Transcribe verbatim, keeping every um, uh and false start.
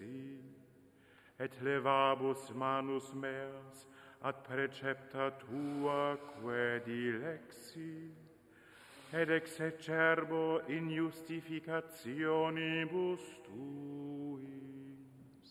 dilexi, et levabus manus meas ad precepta tua quae dilexi, ed execerbo in justificationibus tui.